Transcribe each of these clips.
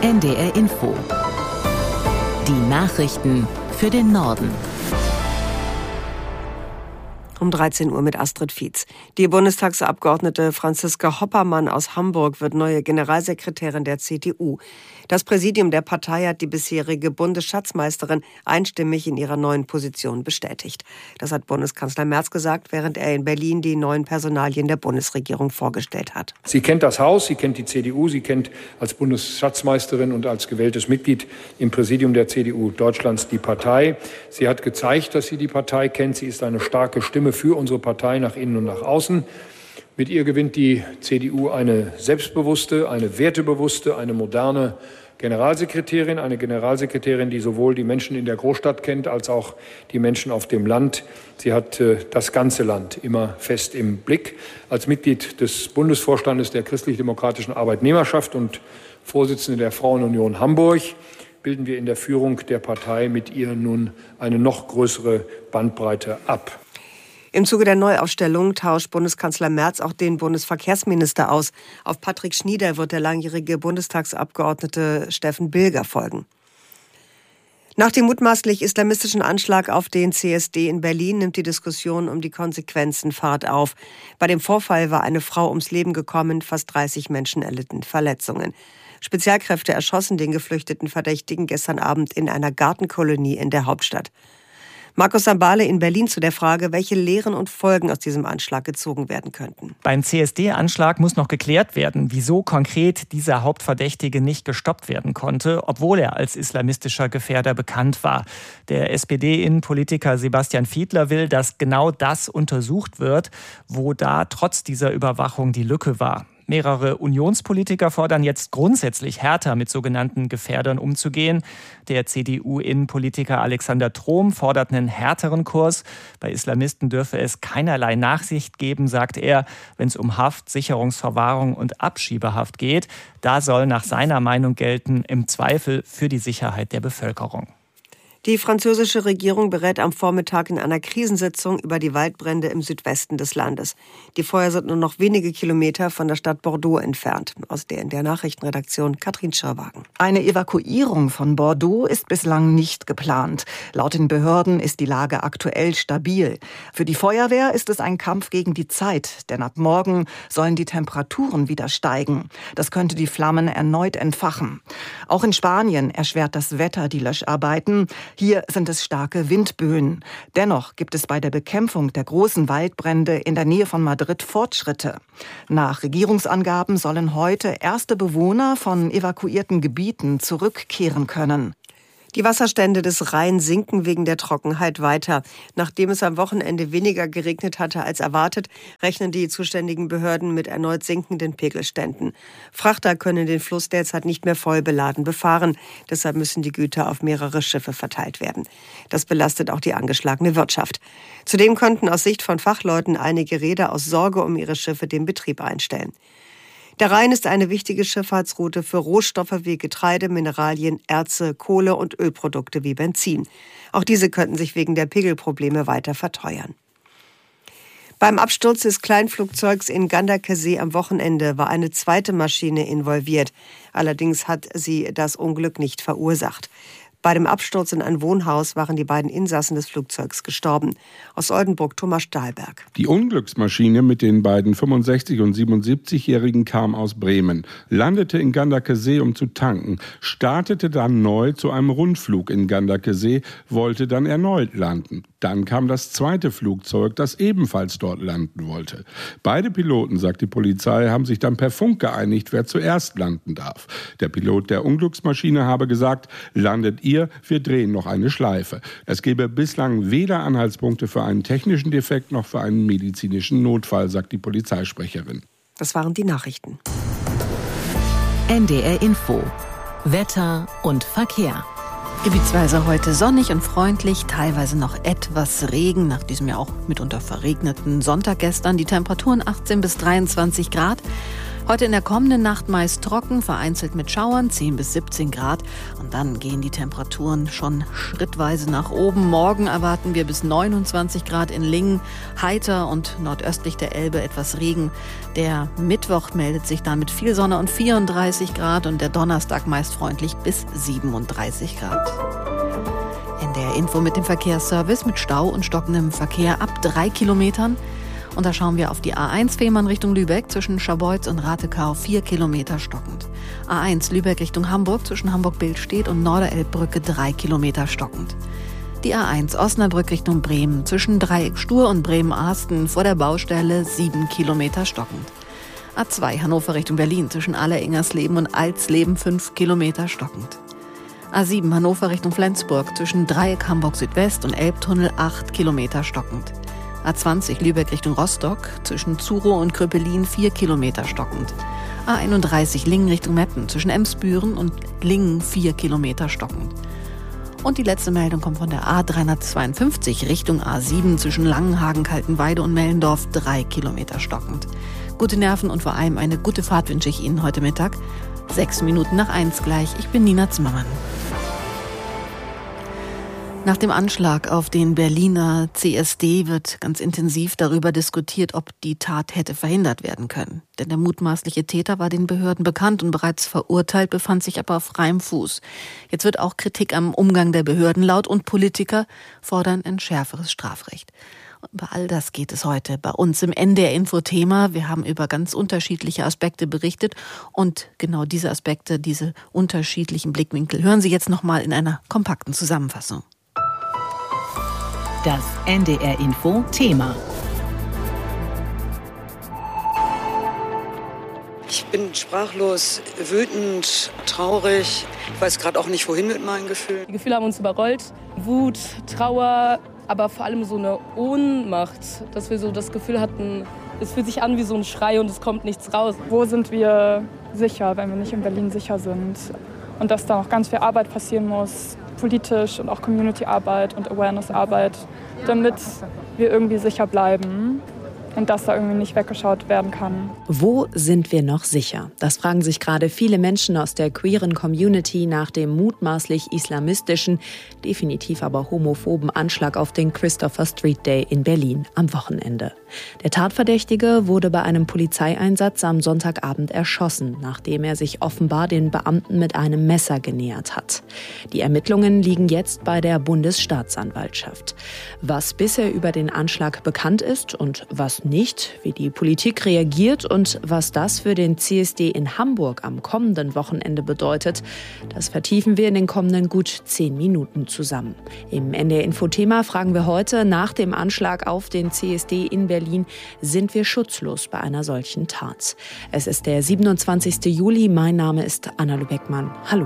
NDR Info. Die Nachrichten für den Norden. Um 13 Uhr mit Astrid Fietz. Die Bundestagsabgeordnete Franziska Hoppermann aus Hamburg wird neue Generalsekretärin der CDU. Das Präsidium der Partei hat die bisherige Bundesschatzmeisterin einstimmig in ihrer neuen Position bestätigt. Das hat Bundeskanzler Merz gesagt, während er in Berlin die neuen Personalien der Bundesregierung vorgestellt hat. Sie kennt das Haus, sie kennt die CDU, sie kennt als Bundesschatzmeisterin und als gewähltes Mitglied im Präsidium der CDU Deutschlands die Partei. Sie hat gezeigt, dass sie die Partei kennt. Sie ist eine starke Stimme für unsere Partei nach innen und nach außen. Mit ihr gewinnt die CDU eine selbstbewusste, eine wertebewusste, eine moderne Generalsekretärin. Eine Generalsekretärin, die sowohl die Menschen in der Großstadt kennt, als auch die Menschen auf dem Land. Sie hat das ganze Land immer fest im Blick. Als Mitglied des Bundesvorstandes der Christlich-Demokratischen Arbeitnehmerschaft und Vorsitzende der Frauenunion Hamburg bilden wir in der Führung der Partei mit ihr nun eine noch größere Bandbreite ab. Im Zuge der Neuaufstellung tauscht Bundeskanzler Merz auch den Bundesverkehrsminister aus. Auf Patrick Schnieder wird der langjährige Bundestagsabgeordnete Steffen Bilger folgen. Nach dem mutmaßlich islamistischen Anschlag auf den CSD in Berlin nimmt die Diskussion um die Konsequenzen Fahrt auf. Bei dem Vorfall war eine Frau ums Leben gekommen, fast 30 Menschen erlitten Verletzungen. Spezialkräfte erschossen den geflüchteten Verdächtigen gestern Abend in einer Gartenkolonie in der Hauptstadt. Markus Sambale in Berlin zu der Frage, welche Lehren und Folgen aus diesem Anschlag gezogen werden könnten. Beim CSD-Anschlag muss noch geklärt werden, wieso konkret dieser Hauptverdächtige nicht gestoppt werden konnte, obwohl er als islamistischer Gefährder bekannt war. Der SPD-Innenpolitiker Sebastian Fiedler will, dass genau das untersucht wird, wo da trotz dieser Überwachung die Lücke war. Mehrere Unionspolitiker fordern jetzt grundsätzlich härter mit sogenannten Gefährdern umzugehen. Der CDU-Innenpolitiker Alexander Trom fordert einen härteren Kurs. Bei Islamisten dürfe es keinerlei Nachsicht geben, sagt er, wenn es um Haft, Sicherungsverwahrung und Abschiebehaft geht. Da soll nach seiner Meinung gelten, im Zweifel für die Sicherheit der Bevölkerung. Die französische Regierung berät am Vormittag in einer Krisensitzung über die Waldbrände im Südwesten des Landes. Die Feuer sind nur noch wenige Kilometer von der Stadt Bordeaux entfernt. Aus der in der Nachrichtenredaktion Katrin Schirrwagen. Eine Evakuierung von Bordeaux ist bislang nicht geplant. Laut den Behörden ist die Lage aktuell stabil. Für die Feuerwehr ist es ein Kampf gegen die Zeit, denn ab morgen sollen die Temperaturen wieder steigen. Das könnte die Flammen erneut entfachen. Auch in Spanien erschwert das Wetter die Löscharbeiten. Hier sind es starke Windböen. Dennoch gibt es bei der Bekämpfung der großen Waldbrände in der Nähe von Madrid Fortschritte. Nach Regierungsangaben sollen heute erste Bewohner von evakuierten Gebieten zurückkehren können. Die Wasserstände des Rhein sinken wegen der Trockenheit weiter. Nachdem es am Wochenende weniger geregnet hatte als erwartet, rechnen die zuständigen Behörden mit erneut sinkenden Pegelständen. Frachter können den Fluss derzeit nicht mehr voll beladen befahren. Deshalb müssen die Güter auf mehrere Schiffe verteilt werden. Das belastet auch die angeschlagene Wirtschaft. Zudem konnten aus Sicht von Fachleuten einige Reeder aus Sorge um ihre Schiffe den Betrieb einstellen. Der Rhein ist eine wichtige Schifffahrtsroute für Rohstoffe wie Getreide, Mineralien, Erze, Kohle und Ölprodukte wie Benzin. Auch diese könnten sich wegen der Pegelprobleme weiter verteuern. Beim Absturz des Kleinflugzeugs in Ganderkesee am Wochenende war eine zweite Maschine involviert. Allerdings hat sie das Unglück nicht verursacht. Bei dem Absturz in ein Wohnhaus waren die beiden Insassen des Flugzeugs gestorben. Aus Oldenburg Thomas Stahlberg. Die Unglücksmaschine mit den beiden 65- und 77-Jährigen kam aus Bremen, landete in Ganderkesee, um zu tanken, startete dann neu zu einem Rundflug in Ganderkesee, wollte dann erneut landen. Dann kam das zweite Flugzeug, das ebenfalls dort landen wollte. Beide Piloten, sagt die Polizei, haben sich dann per Funk geeinigt, wer zuerst landen darf. Der Pilot der Unglücksmaschine habe gesagt, landet ihr, wir drehen noch eine Schleife. Es gebe bislang weder Anhaltspunkte für einen technischen Defekt noch für einen medizinischen Notfall, sagt die Polizeisprecherin. Das waren die Nachrichten. NDR Info. Wetter und Verkehr. Gebietsweise heute sonnig und freundlich, teilweise noch etwas Regen, nach diesem ja auch mitunter verregneten Sonntag gestern. Die Temperaturen 18 bis 23 Grad. Heute in der kommenden Nacht meist trocken, vereinzelt mit Schauern, 10 bis 17 Grad. Und dann gehen die Temperaturen schon schrittweise nach oben. Morgen erwarten wir bis 29 Grad in Lingen, heiter und nordöstlich der Elbe etwas Regen. Der Mittwoch meldet sich dann mit viel Sonne und 34 Grad und der Donnerstag meist freundlich bis 37 Grad. In der Info mit dem Verkehrsservice mit Stau und stockendem Verkehr ab 3 Kilometern. Und da schauen wir auf die A1 Fehmarn Richtung Lübeck zwischen Scharbeutz und Ratekau 4 Kilometer stockend. A1 Lübeck Richtung Hamburg zwischen Hamburg-Billstedt und Norderelbbrücke 3 Kilometer stockend. Die A1 Osnabrück Richtung Bremen zwischen Dreieck Stur und Bremen-Arsten vor der Baustelle 7 Kilometer stockend. A2 Hannover Richtung Berlin zwischen Alleringersleben und Alsleben 5 Kilometer stockend. A7 Hannover Richtung Flensburg zwischen Dreieck Hamburg Südwest und Elbtunnel 8 Kilometer stockend. A20 Lübeck Richtung Rostock zwischen Zurow und Kröpelin 4 Kilometer stockend. A31 Lingen Richtung Meppen zwischen Emsbüren und Lingen 4 Kilometer stockend. Und die letzte Meldung kommt von der A352 Richtung A7 zwischen Langenhagen, Kaltenweide und Mellendorf 3 Kilometer stockend. Gute Nerven und vor allem eine gute Fahrt wünsche ich Ihnen heute Mittag. 6 Minuten nach 1 gleich. Ich bin Nina Zimmermann. Nach dem Anschlag auf den Berliner CSD wird ganz intensiv darüber diskutiert, ob die Tat hätte verhindert werden können. Denn der mutmaßliche Täter war den Behörden bekannt und bereits verurteilt, befand sich aber auf freiem Fuß. Jetzt wird auch Kritik am Umgang der Behörden laut und Politiker fordern ein schärferes Strafrecht. Über all das geht es heute bei uns im NDR-Info-Thema. Wir haben über ganz unterschiedliche Aspekte berichtet und genau diese Aspekte, diese unterschiedlichen Blickwinkel hören Sie jetzt nochmal in einer kompakten Zusammenfassung. Das NDR-Info-Thema. Ich bin sprachlos, wütend, traurig. Ich weiß gerade auch nicht, wohin mit meinen Gefühlen. Die Gefühle haben uns überrollt. Wut, Trauer, aber vor allem so eine Ohnmacht, dass wir so das Gefühl hatten, es fühlt sich an wie so ein Schrei und es kommt nichts raus. Wo sind wir sicher, wenn wir nicht in Berlin sicher sind? Und dass da noch ganz viel Arbeit passieren muss, politisch und auch Community-Arbeit und Awareness-Arbeit, damit wir irgendwie sicher bleiben und dass da irgendwie nicht weggeschaut werden kann. Wo sind wir noch sicher? Das fragen sich gerade viele Menschen aus der queeren Community nach dem mutmaßlich islamistischen, definitiv aber homophoben Anschlag auf den Christopher Street Day in Berlin am Wochenende. Der Tatverdächtige wurde bei einem Polizeieinsatz am Sonntagabend erschossen, nachdem er sich offenbar den Beamten mit einem Messer genähert hat. Die Ermittlungen liegen jetzt bei der Bundesstaatsanwaltschaft. Was bisher über den Anschlag bekannt ist und was nicht, wie die Politik reagiert und was das für den CSD in Hamburg am kommenden Wochenende bedeutet, das vertiefen wir in den kommenden gut 10 Minuten zusammen. Im NDR-Info-Thema fragen wir heute nach dem Anschlag auf den CSD in Berlin, sind wir schutzlos bei einer solchen Tat? Es ist der 27. Juli. Mein Name ist Anna-Lu Beckmann. Hallo.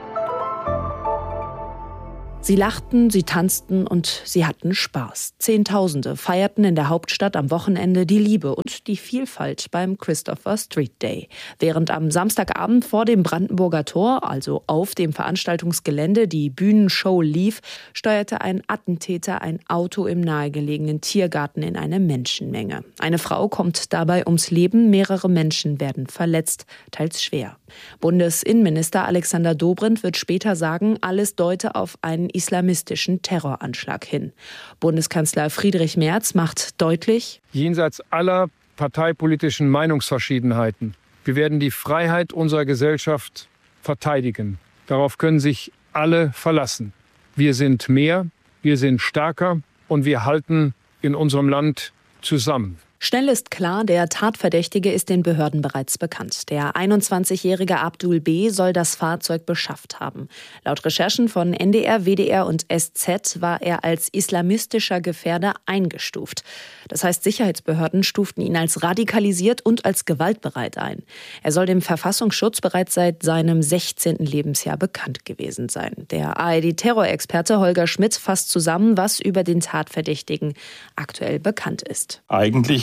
Sie lachten, sie tanzten und sie hatten Spaß. Zehntausende feierten in der Hauptstadt am Wochenende die Liebe und die Vielfalt beim Christopher Street Day. Während am Samstagabend vor dem Brandenburger Tor, also auf dem Veranstaltungsgelände, die Bühnenshow lief, steuerte ein Attentäter ein Auto im nahegelegenen Tiergarten in eine Menschenmenge. Eine Frau kommt dabei ums Leben, mehrere Menschen werden verletzt, teils schwer. Bundesinnenminister Alexander Dobrindt wird später sagen, alles deute auf einen islamistischen Terroranschlag hin. Bundeskanzler Friedrich Merz macht deutlich: Jenseits aller parteipolitischen Meinungsverschiedenheiten, wir werden die Freiheit unserer Gesellschaft verteidigen. Darauf können sich alle verlassen. Wir sind mehr, wir sind stärker und wir halten in unserem Land zusammen. Schnell ist klar, der Tatverdächtige ist den Behörden bereits bekannt. Der 21-jährige Abdul B. soll das Fahrzeug beschafft haben. Laut Recherchen von NDR, WDR und SZ war er als islamistischer Gefährder eingestuft. Das heißt, Sicherheitsbehörden stuften ihn als radikalisiert und als gewaltbereit ein. Er soll dem Verfassungsschutz bereits seit seinem 16. Lebensjahr bekannt gewesen sein. Der ARD-Terrorexperte Holger Schmidt fasst zusammen, was über den Tatverdächtigen aktuell bekannt ist. Eigentlich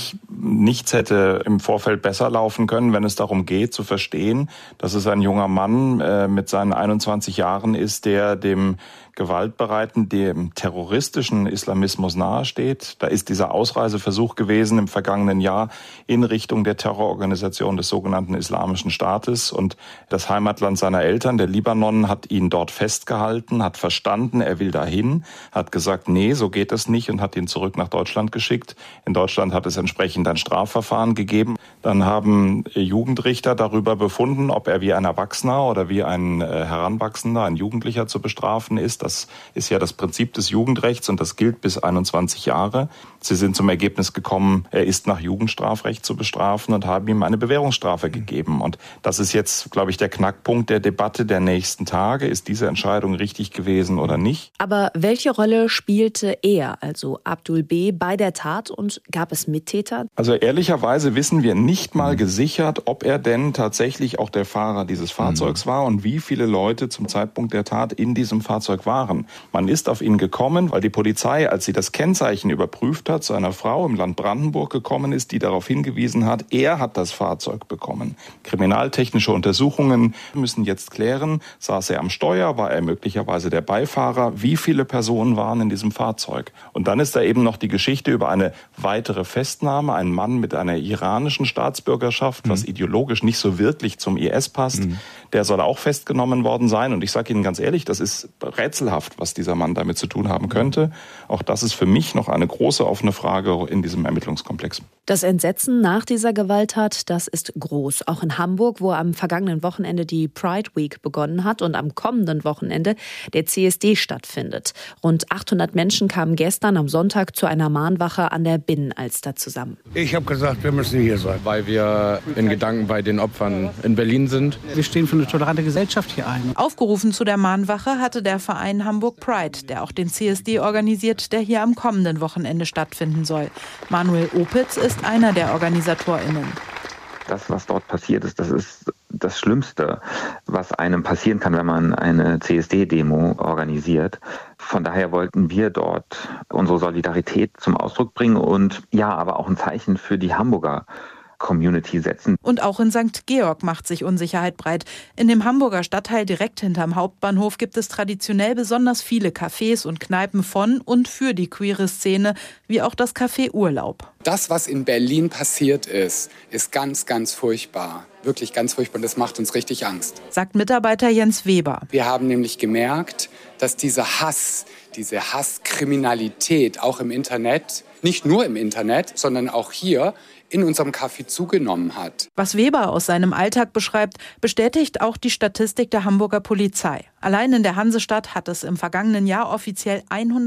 mich, nichts hätte im Vorfeld besser laufen können, wenn es darum geht, zu verstehen, dass es ein junger Mann mit seinen 21 Jahren ist, der dem gewaltbereiten, dem terroristischen Islamismus nahesteht. Da ist dieser Ausreiseversuch gewesen im vergangenen Jahr in Richtung der Terrororganisation des sogenannten Islamischen Staates. Und das Heimatland seiner Eltern, der Libanon, hat ihn dort festgehalten, hat verstanden, er will dahin, hat gesagt, nee, so geht das nicht und hat ihn zurück nach Deutschland geschickt. In Deutschland hat es entsprechend ein Strafverfahren gegeben. Dann haben Jugendrichter darüber befunden, ob er wie ein Erwachsener oder wie ein Heranwachsender, ein Jugendlicher zu bestrafen ist. Das ist ja das Prinzip des Jugendrechts und das gilt bis 21 Jahre. Sie sind zum Ergebnis gekommen, er ist nach Jugendstrafrecht zu bestrafen und haben ihm eine Bewährungsstrafe gegeben. Und das ist jetzt, glaube ich, der Knackpunkt der Debatte der nächsten Tage. Ist diese Entscheidung richtig gewesen oder nicht? Aber welche Rolle spielte er, also Abdul B., bei der Tat und gab es Mittäter? Also ehrlicherweise wissen wir nicht mal gesichert, ob er denn tatsächlich auch der Fahrer dieses Fahrzeugs war und wie viele Leute zum Zeitpunkt der Tat in diesem Fahrzeug waren. Man ist auf ihn gekommen, weil die Polizei, als sie das Kennzeichen überprüft hat, zu einer Frau im Land Brandenburg gekommen ist, die darauf hingewiesen hat, er hat das Fahrzeug bekommen. Kriminaltechnische Untersuchungen müssen jetzt klären, saß er am Steuer, war er möglicherweise der Beifahrer, wie viele Personen waren in diesem Fahrzeug. Und dann ist da eben noch die Geschichte über eine weitere Festnahme, ein Mann mit einer iranischen Staatsbürgerschaft, was ideologisch nicht so wirklich zum IS passt. Der soll auch festgenommen worden sein. Und ich sage Ihnen ganz ehrlich, das ist rätselhaft, was dieser Mann damit zu tun haben könnte. Auch das ist für mich noch eine große offene Frage in diesem Ermittlungskomplex. Das Entsetzen nach dieser Gewalttat, das ist groß. Auch in Hamburg, wo am vergangenen Wochenende die Pride Week begonnen hat und am kommenden Wochenende der CSD stattfindet. Rund 800 Menschen kamen gestern am Sonntag zu einer Mahnwache an der Binnenalster zusammen. Ich habe gesagt, wir müssen hier sein. Weil wir in Gedanken bei den Opfern in Berlin sind. Wir stehen für eine tolerante Gesellschaft hier ein. Aufgerufen zu der Mahnwache hatte der Verein Hamburg Pride, der auch den CSD organisiert, der hier am kommenden Wochenende stattfinden soll. Manuel Opitz ist einer der OrganisatorInnen. Das, was dort passiert ist, das ist das Schlimmste, was einem passieren kann, wenn man eine CSD-Demo organisiert. Von daher wollten wir dort unsere Solidarität zum Ausdruck bringen und ja, aber auch ein Zeichen für die Hamburger Community setzen. Und auch in St. Georg macht sich Unsicherheit breit. In dem Hamburger Stadtteil direkt hinterm Hauptbahnhof gibt es traditionell besonders viele Cafés und Kneipen von und für die queere Szene, wie auch das Café Urlaub. Das, was in Berlin passiert ist ganz, ganz furchtbar. Wirklich ganz furchtbar und das macht uns richtig Angst. Sagt Mitarbeiter Jens Weber. Wir haben nämlich gemerkt, dass dieser Hass, diese Hasskriminalität auch im Internet, nicht nur im Internet, sondern auch hier in unserem Café zugenommen hat. Was Weber aus seinem Alltag beschreibt, bestätigt auch die Statistik der Hamburger Polizei. Allein in der Hansestadt hat es im vergangenen Jahr offiziell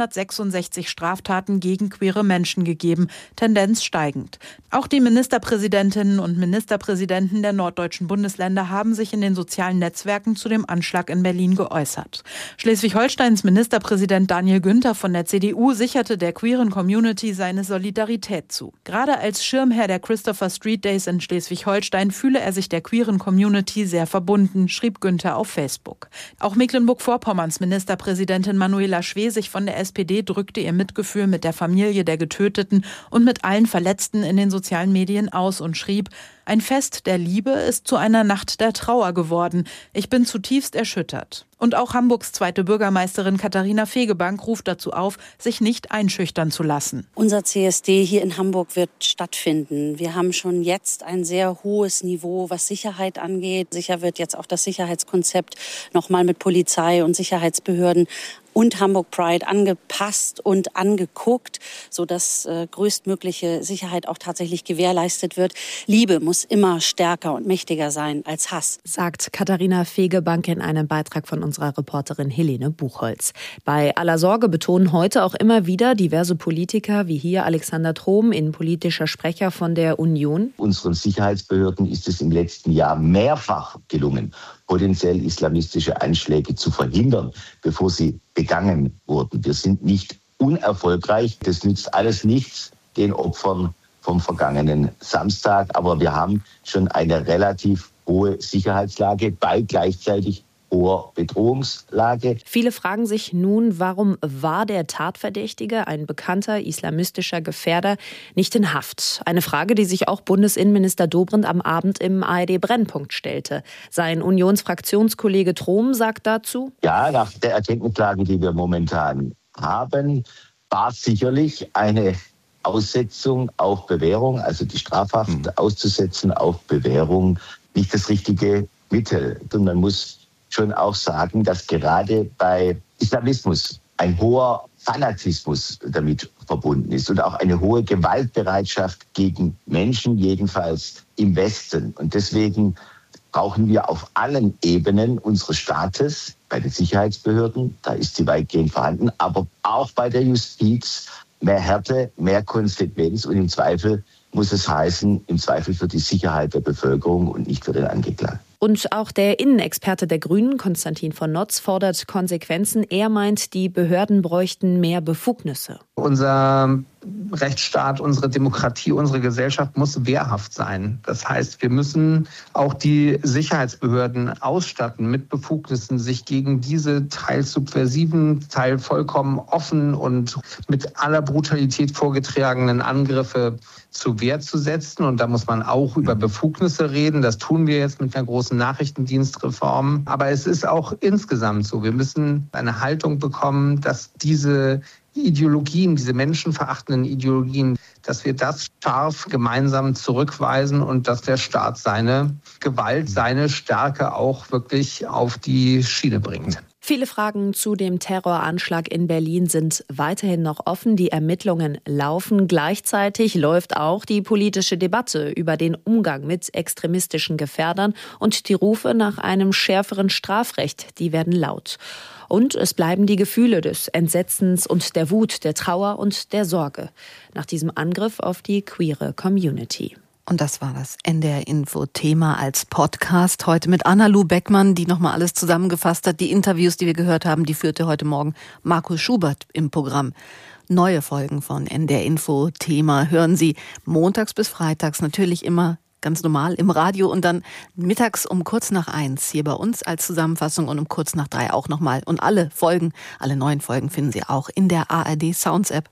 166 Straftaten gegen queere Menschen gegeben, Tendenz steigend. Auch die Ministerpräsidentinnen und Ministerpräsidenten der norddeutschen Bundesländer haben sich in den sozialen Netzwerken zu dem Anschlag in Berlin geäußert. Schleswig-Holsteins Ministerpräsident Daniel Günther von der CDU sicherte der queeren Community seine Solidarität zu. Gerade als Schirmherr der Christopher Street Days in Schleswig-Holstein fühle er sich der queeren Community sehr verbunden, schrieb Günther auf Facebook. Auch Mecklenburg-Vorpommerns Ministerpräsidentin Manuela Schwesig von der SPD drückte ihr Mitgefühl mit der Familie der Getöteten und mit allen Verletzten in den sozialen Medien aus und schrieb: Ein Fest der Liebe ist zu einer Nacht der Trauer geworden. Ich bin zutiefst erschüttert. Und auch Hamburgs zweite Bürgermeisterin Katharina Fegebank ruft dazu auf, sich nicht einschüchtern zu lassen. Unser CSD hier in Hamburg wird stattfinden. Wir haben schon jetzt ein sehr hohes Niveau, was Sicherheit angeht. Sicher wird jetzt auch das Sicherheitskonzept nochmal mit Polizei und Sicherheitsbehörden und Hamburg Pride angepasst und angeguckt, sodass größtmögliche Sicherheit auch tatsächlich gewährleistet wird. Liebe muss immer stärker und mächtiger sein als Hass, sagt Katharina Fegebank in einem Beitrag von unserer Reporterin Helene Buchholz. Bei aller Sorge betonen heute auch immer wieder diverse Politiker, wie hier Alexander Trom, innenpolitischer Sprecher von der Union. Unseren Sicherheitsbehörden ist es im letzten Jahr mehrfach gelungen, potenziell islamistische Anschläge zu verhindern, bevor sie begangen wurden. Wir sind nicht unerfolgreich. Das nützt alles nichts den Opfern vom vergangenen Samstag. Aber wir haben schon eine relativ hohe Sicherheitslage bei gleichzeitig hoher Bedrohungslage. Viele fragen sich nun, warum war der Tatverdächtige, ein bekannter islamistischer Gefährder, nicht in Haft? Eine Frage, die sich auch Bundesinnenminister Dobrindt am Abend im ARD-Brennpunkt stellte. Sein Unionsfraktionskollege Trom sagt dazu: Ja, nach der Erkenntnislage, die wir momentan haben, war sicherlich eine Aussetzung auf Bewährung, also die Strafhaft auszusetzen auf Bewährung, nicht das richtige Mittel. Und man muss schon auch sagen, dass gerade bei Islamismus ein hoher Fanatismus damit verbunden ist und auch eine hohe Gewaltbereitschaft gegen Menschen, jedenfalls im Westen. Und deswegen brauchen wir auf allen Ebenen unseres Staates, bei den Sicherheitsbehörden, da ist sie weitgehend vorhanden, aber auch bei der Justiz mehr Härte, mehr Konsequenz und im Zweifel muss es heißen, im Zweifel für die Sicherheit der Bevölkerung und nicht für den Angeklagten. Und auch der Innenexperte der Grünen, Konstantin von Notz, fordert Konsequenzen. Er meint, die Behörden bräuchten mehr Befugnisse. Unser Rechtsstaat, unsere Demokratie, unsere Gesellschaft muss wehrhaft sein. Das heißt, wir müssen auch die Sicherheitsbehörden ausstatten mit Befugnissen, sich gegen diese teils subversiven, teils vollkommen offen und mit aller Brutalität vorgetragenen Angriffe zur Wehr zu setzen. Und da muss man auch über Befugnisse reden. Das tun wir jetzt mit einer großen Nachrichtendienstreform. Aber es ist auch insgesamt so. Wir müssen eine Haltung bekommen, dass diese Ideologien, diese menschenverachtenden Ideologien, dass wir das scharf gemeinsam zurückweisen und dass der Staat seine Gewalt, seine Stärke auch wirklich auf die Schiene bringt. Viele Fragen zu dem Terroranschlag in Berlin sind weiterhin noch offen. Die Ermittlungen laufen. Gleichzeitig läuft auch die politische Debatte über den Umgang mit extremistischen Gefährdern und die Rufe nach einem schärferen Strafrecht, die werden laut. Und es bleiben die Gefühle des Entsetzens und der Wut, der Trauer und der Sorge nach diesem Angriff auf die queere Community. Und das war das NDR-Info-Thema als Podcast. Heute mit Anna-Lu Beckmann, die nochmal alles zusammengefasst hat. Die Interviews, die wir gehört haben, die führte heute Morgen Markus Schubert im Programm. Neue Folgen von NDR-Info-Thema hören Sie montags bis freitags natürlich immer ganz normal im Radio und dann mittags um kurz nach 1 hier bei uns als Zusammenfassung und um kurz nach 3 auch nochmal. Und alle neuen Folgen finden Sie auch in der ARD Sounds App.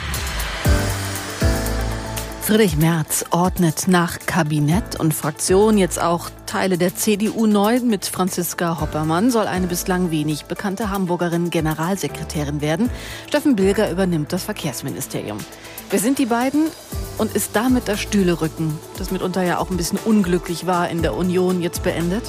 Friedrich Merz ordnet nach Kabinett und Fraktion jetzt auch Teile der CDU neu. Mit Franziska Hoppermann soll eine bislang wenig bekannte Hamburgerin Generalsekretärin werden. Steffen Bilger übernimmt das Verkehrsministerium. Wer sind die beiden und ist damit das Stühlerücken, das mitunter ja auch ein bisschen unglücklich war in der Union, jetzt beendet?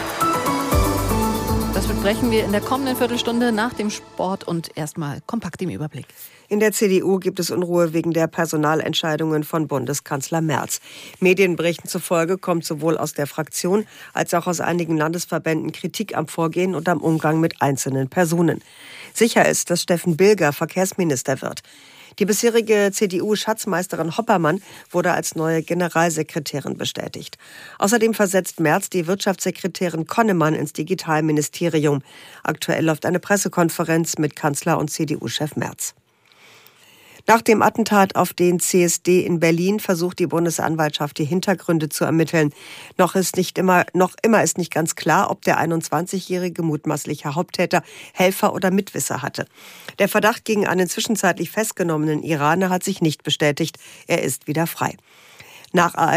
Das besprechen wir in der kommenden Viertelstunde nach dem Sport und erstmal kompakt im Überblick. In der CDU gibt es Unruhe wegen der Personalentscheidungen von Bundeskanzler Merz. Medienberichten zufolge kommt sowohl aus der Fraktion als auch aus einigen Landesverbänden Kritik am Vorgehen und am Umgang mit einzelnen Personen. Sicher ist, dass Steffen Bilger Verkehrsminister wird. Die bisherige CDU-Schatzmeisterin Hoppermann wurde als neue Generalsekretärin bestätigt. Außerdem versetzt Merz die Wirtschaftssekretärin Konnemann ins Digitalministerium. Aktuell läuft eine Pressekonferenz mit Kanzler und CDU-Chef Merz. Nach dem Attentat auf den CSD in Berlin versucht die Bundesanwaltschaft, die Hintergründe zu ermitteln. Noch immer ist nicht ganz klar, ob der 21-jährige mutmaßliche Haupttäter Helfer oder Mitwisser hatte. Der Verdacht gegen einen zwischenzeitlich festgenommenen Iraner hat sich nicht bestätigt. Er ist wieder frei. Nach